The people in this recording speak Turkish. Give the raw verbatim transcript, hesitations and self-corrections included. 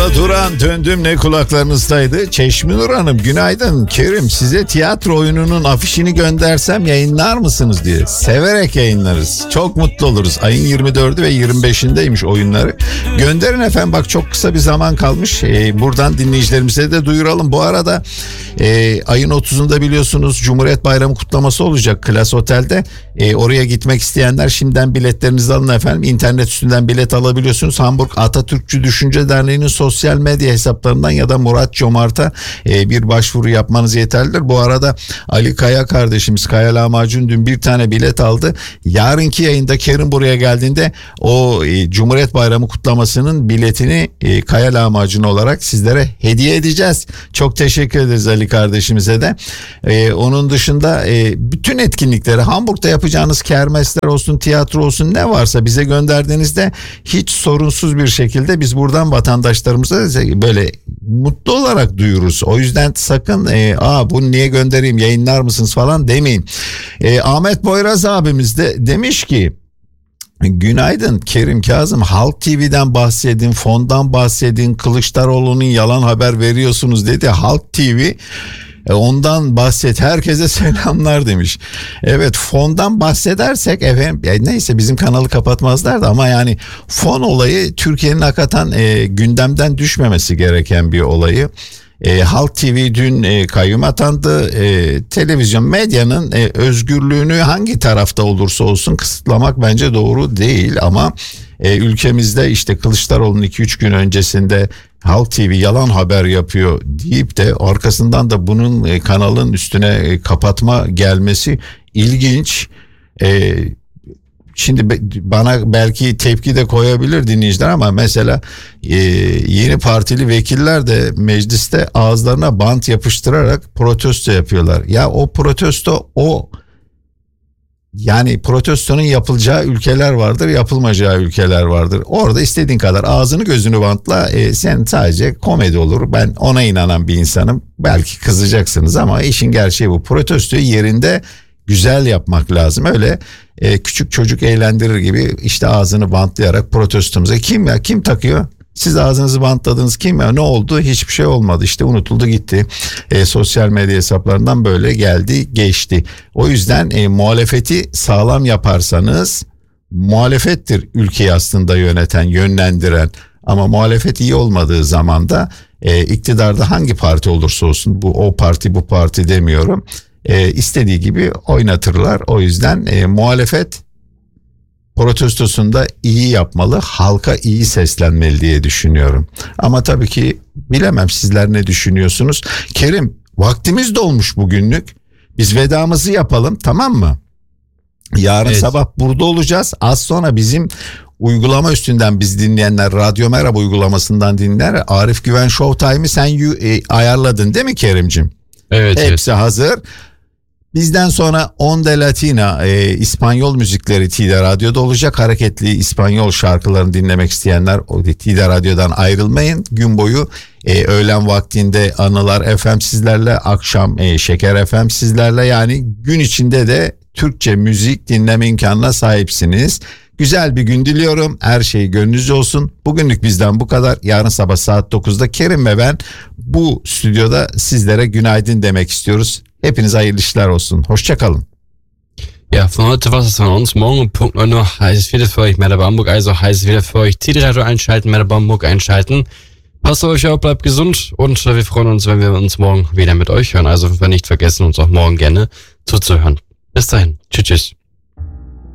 Duran döndüm ne kulaklarınızdaydı. Çeşmi Nur Hanım günaydın. Kerim size tiyatro oyununun afişini göndersem yayınlar mısınız diye. Severek yayınlarız. Çok mutlu oluruz. Ayın yirmi dördü ve yirmi beşindeymiş oyunları. Gönderin efendim, bak çok kısa bir zaman kalmış. Ee, buradan dinleyicilerimize de duyuralım. Bu arada e, ayın otuzunda biliyorsunuz Cumhuriyet Bayramı kutlaması olacak Klas Otel'de. E, oraya gitmek isteyenler şimdiden biletlerinizi alın efendim. İnternet üstünden bilet alabiliyorsunuz. Hamburg Atatürkçü Düşünce Derneği'nin sosyal medya hesaplarından ya da Murat Çomart'a e, bir başvuru yapmanız yeterlidir. Bu arada Ali Kaya kardeşimiz, Kaya Lahmacun dün bir tane bilet aldı. Yarınki yayında Kerim buraya geldiğinde o e, Cumhuriyet Bayramı kutlamasının biletini e, Kaya Lahmacun olarak sizlere hediye edeceğiz. Çok teşekkür ederiz Ali kardeşimize de. E, onun dışında e, bütün etkinlikleri, Hamburg'da yapacağınız kermesler olsun, tiyatro olsun, ne varsa bize gönderdiğinizde hiç sorunsuz bir şekilde biz buradan vatandaşlarımıza böyle mutlu olarak duyururuz. O yüzden sakın e, aa bunu niye göndereyim, yayınlar mısınız falan demeyin. E, Ahmet Boyraz abimiz de demiş ki günaydın Kerim Kazım, Halk T V'den bahsedin, fondan bahsedin, Kılıçdaroğlu'nun yalan haber veriyorsunuz dedi. Halk T V ondan bahset, herkese selamlar demiş. Evet, fondan bahsedersek efendim ya neyse bizim kanalı kapatmazlar da ama yani fon olayı Türkiye'nin hakikaten e, gündemden düşmemesi gereken bir olayı. E, Halk T V dün e, kayyum atandı. E, televizyon medyanın e, özgürlüğünü hangi tarafta olursa olsun kısıtlamak bence doğru değil ama e, ülkemizde işte Kılıçdaroğlu'nun iki üç gün öncesinde Halk T V yalan haber yapıyor deyip de arkasından da bunun e, kanalın üstüne e, kapatma gelmesi ilginç. E, şimdi be, bana belki tepki de koyabilir dinleyiciler ama mesela e, yeni partili vekiller de mecliste ağızlarına bant yapıştırarak protesto yapıyorlar. Ya o protesto o yani protestonun yapılacağı ülkeler vardır, yapılmayacağı ülkeler vardır. Orada istediğin kadar ağzını gözünü bantla, e, sen sadece komedi olur. Ben ona inanan bir insanım. Belki kızacaksınız ama işin gerçeği bu. Protestoyu yerinde güzel yapmak lazım. Öyle e, küçük çocuk eğlendirir gibi işte ağzını bantlayarak protestomuza kim ya kim takıyor? Siz ağzınızı bantladınız, kim ya ne oldu? Hiçbir şey olmadı, işte unutuldu gitti. E, sosyal medya hesaplarından böyle geldi geçti. O yüzden e, muhalefeti sağlam yaparsanız, muhalefettir ülkeyi aslında yöneten, yönlendiren, ama muhalefet iyi olmadığı zaman da e, iktidarda hangi parti olursa olsun, bu o parti bu parti demiyorum, e, istediği gibi oynatırlar. O yüzden e, muhalefet protestosunda iyi yapmalı, halka iyi seslenmeli diye düşünüyorum. Ama tabii ki bilemem sizler ne düşünüyorsunuz. Kerim, vaktimiz dolmuş bugünlük. Biz vedamızı yapalım, tamam mı? Yarın evet. Sabah burada olacağız. Az sonra bizim uygulama üstünden biz dinleyenler, Radyo Merhaba uygulamasından dinler. Arif Güven Showtime'ı sen yu, e, ayarladın değil mi Kerim'cim? Evet. Hepsi evet. hazır. Bizden sonra Onda Latina, e, İspanyol müzikleri T D Radyo'da olacak. Hareketli İspanyol şarkılarını dinlemek isteyenler o T D Radyo'dan ayrılmayın. Gün boyu e, öğlen vaktinde Anılar F M sizlerle, akşam e, Şeker F M sizlerle, yani gün içinde de Türkçe müzik dinleme imkanına sahipsiniz. Güzel bir gün diliyorum. Her şey gönlünüzce olsun. Bugünlük bizden bu kadar. Yarın sabah saat dokuzda Kerim ve ben bu stüdyoda sizlere günaydın demek istiyoruz. Hepinize hayırlı işler olsun. Hoşça kalın. Ja, von heute war es von uns. Morgen um Punkt neun Uhr heißt es wieder für euch Merhaba Hamburg, also heißt es wieder für euch T D Radio einschalten, Merhaba Hamburg einschalten. Passt auf euch auf, bleibt gesund und wir freuen uns, wenn wir uns morgen wieder mit euch hören. Also nicht vergessen, uns auch morgen gerne zuzuhören. Bis dahin. Tschüss, tschüss.